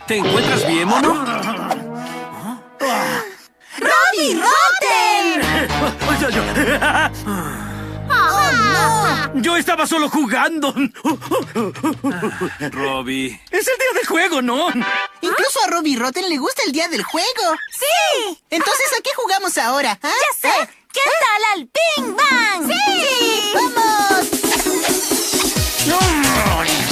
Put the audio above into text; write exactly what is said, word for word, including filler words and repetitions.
¿Te encuentras bien, mono? ¡Robbie Rotten! ¡Oh, no! Yo estaba solo jugando. Robbie. Es el día del juego, ¿no? Incluso a Robbie Rotten le gusta el día del juego. ¡Sí! Entonces, ¿a qué jugamos ahora? ¿Ah? ¡Ya sé! ¿Qué tal al Bing Bang? ¡Sí! ¡Vamos! ¡No!